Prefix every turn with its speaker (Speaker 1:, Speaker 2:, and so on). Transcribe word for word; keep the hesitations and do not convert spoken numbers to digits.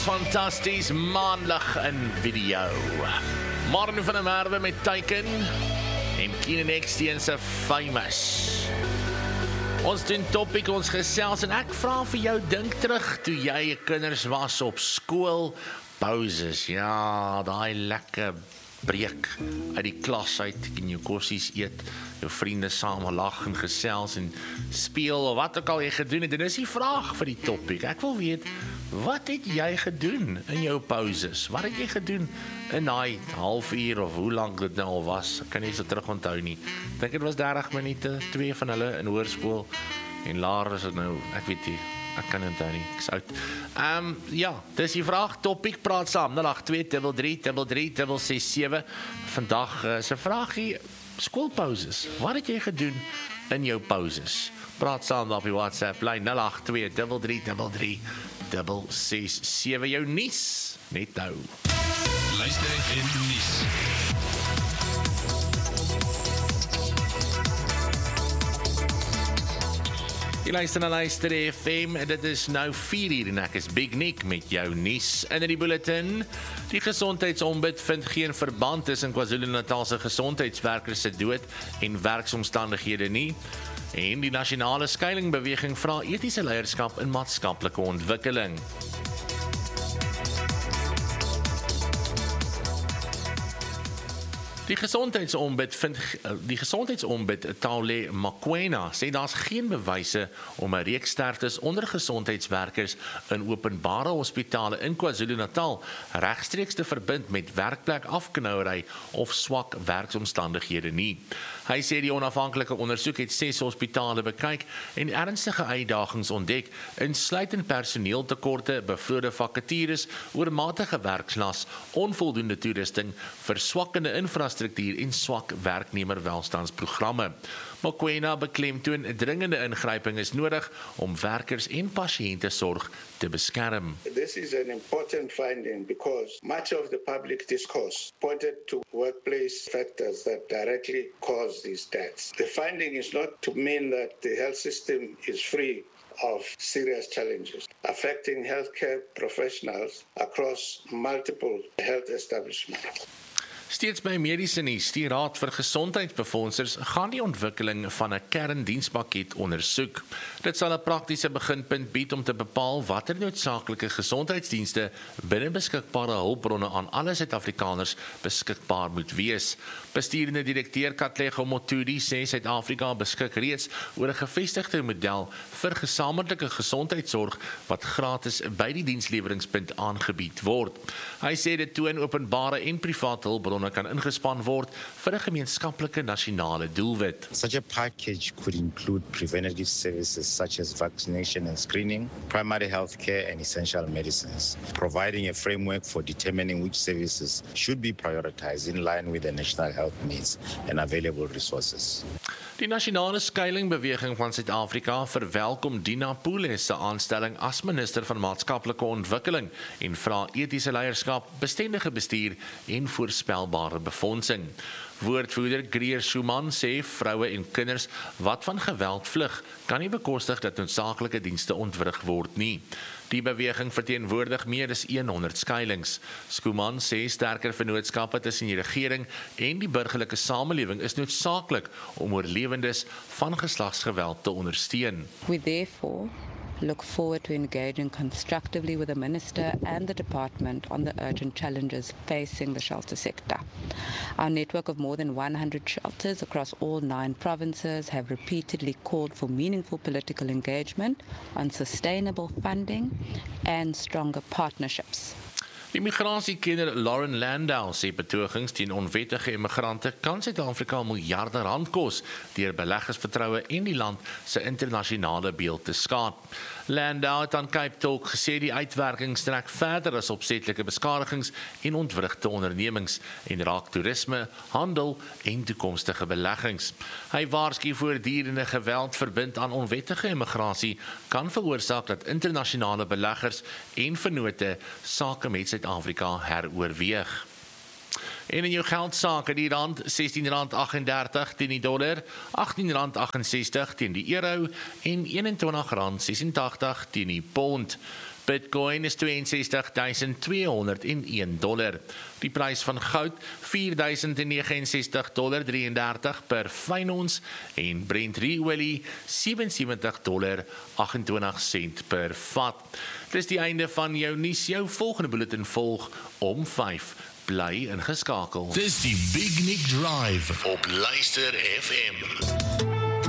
Speaker 1: fantasties, maandag in video. Martin van der Merwe met Teiken en Keenan X-Teen se Famous. Ons doen topic, ons gesels en ek vra vir jou, dink terug toe jy kinders was op skool, pauses, ja, daai lekker breek uit die klas uit, en jou kossies eet, jou vriende saam lag en gesels en speel, of wat ook al jy gedoen het, en dis die vraag vir die topic. Ek wil weet, wat het jy gedoen in jou pauses? Wat het jy gedoen in daai halfuur, of hoe lang dit nou al was? Ek kan nie so terug onthou nie. Ek dink dit was dertig minute, twee van hulle in hoërskool, en laer is dit nou, ek weet nie, ek kan nie onthou nie, ek is oud. Um, ja, dis die vraag, topic, praat saam, nul agt twee drie drie drie drie drie ses sewe. Vandag uh, is 'n vraagie, skoolpauses. Wat het jy gedoen in jou pauses? Praat saam op die WhatsApp lyn nul agt twee drie drie drie drie drie ses sewe. Jou nuus net nou.
Speaker 2: Luister en nuus.
Speaker 1: Jy luister na Luister F M, dit is nou vier uur en ek is Big Nick met jou nuus in die bulletin. Die gesondheidsombud vind geen verband tussen KwaZulu-Natal se gesondheidswerkers se dood en werksomstandighede nie. En die nasionale skuilingbeweging vra etiese leierskap in maatskaplike ontwikkeling. Die gesondheidsombud vind die gesondheidsombud Taule Mokoena sê daar's geen bewyse om 'n reeks sterftes onder gesondheidswerkers in openbare hospitale in KwaZulu-Natal regstreeks te verbind met werkplek afknouery of swak werksomstandighede nie. Hy sê die onafhanklike ondersoek het ses hospitale bekyk en ernstige uitdagings ontdek, insluitend personeeltekorte, bevrede vakatures, oormatige werkslas, onvoldoende toerusting, verswakkende infrastruktuur en swak werknemerwelstandsprogramme. Mokoena beklemtoon 'n dringende ingryping is nodig om werkers en pasiëntesorg te beskerm.
Speaker 3: This is an important finding because much of the public discourse pointed to workplace factors that directly cause these deaths. The finding is not to mean that the health system is free of serious challenges affecting healthcare professionals across multiple health establishments.
Speaker 1: Steeds by mediese nuus, die Raad vir Gesondheidsbefondsers gaan die ontwikkeling van 'n kerndienspakket ondersoek. Dit sal 'n praktiese beginpunt bied om te bepaal watter noodsaaklike gesondheidsdienste binne beskikbare hulpbronne aan alle Suid-Afrikaners beskikbaar moet wees. Besturende direkteur Katlego Motudi sê Suid-Afrika beskik reeds oor 'n gevestigde model vir gesamentlike gesondheidsorg wat gratis by die diensleweringspunt aangebied word. Hy sê dit toon openbare en private hulpbronne kan ingespan word vir 'n gemeenskaplike nasionale doelwit.
Speaker 4: Such a package could include preventative services such as vaccination and screening, primary health care and essential medicines, providing a framework for determining which services should be prioritized in line with the national health needs and available resources.
Speaker 1: Die nasionale skuilingbeweging van Suid-Afrika verwelkom Dina Poole se aanstelling as minister van maatskaplike ontwikkeling en vra etiese leierskap, bestendige bestuur en voorspelbare befondsing. Woordvoerder Greer Schumann sê vroue en kinders wat van geweld vlug, kan nie bekostig dat noodsaaklike dienste ontwrig word nie. Die beweging verteenwoordig meer as honderd skuilings. Schumann sê sterker vennootskappe tussen die regering en die burgerlike samelewing is noodsaaklik om oorlewendes van geslagsgeweld te ondersteun.
Speaker 5: We therefore look forward to engaging constructively with the Minister and the Department on the urgent challenges facing the shelter sector. Our network of more than one hundred shelters across all nine provinces have repeatedly called for meaningful political engagement on sustainable funding and stronger partnerships.
Speaker 1: Immigratiekenner Lauren Landau sê betogings teen onwettige immigrante kan Suid-Afrika miljarde rand kos deur beleggersvertroue en die land se internasionale beeld te skaad. Landau het aan Cape Talk gesê die uitwerking strek verder as opsetlike beskadigings en ontwrigte ondernemings en raak toerisme, handel en toekomstige beleggings. Hy waarsku voortdurende geweld verbind aan onwettige immigrasie kan veroorsaak dat internasionale beleggers en vennote sake met Suid-Afrika heroorweeg. En in jou geldsake, die rand sestien rand agt en dertig teen die dollar, agttien rand agt en sestig teen die euro en eenentwintig rand ses en agt teen die pond. Bitcoin is ses twee duisend twee honderd een dollar. Die prys van goud vier duisend ses nege dollar drieëndertig per fyn ons en Brent olie sewe sewe dollar agt en twintig sent per vat. Dis die einde van jou nuus. Jou volgende bulletin volg om vyf. Bly ingeskakel.
Speaker 2: Dis die Big Nick Drive op Luister F M.